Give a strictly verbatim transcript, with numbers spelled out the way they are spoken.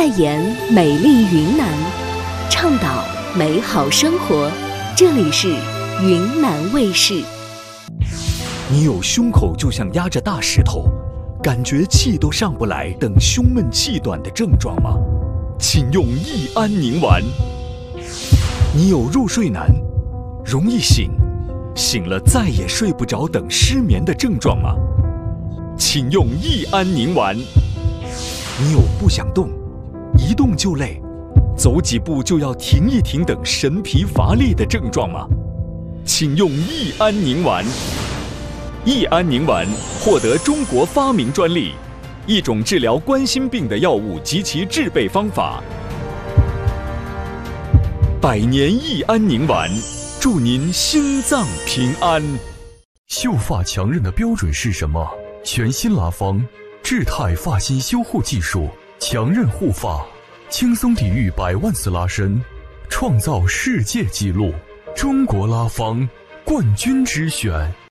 代言美丽云南，倡导美好生活。这里是云南卫视。 你有胸口就像压着大石头，感觉气都上不来等胸闷气短的症状吗？请用益安宁丸。你有入睡难，容易醒，醒了再也睡不着等失眠的症状吗？请用益安宁丸。你有不想动，一动就累，走几步就要停一停等神疲乏力的症状吗？请用益安宁丸。益安宁丸获得中国发明专利，一种治疗冠心病的药物及其制备方法。百年益安宁丸，祝您心脏平安。 秀发强韧的标准是什么？全新拉芳智泰发型修护技术，强韧护发，轻松抵御百万次拉伸，创造世界纪录。中国拉芳冠军之选。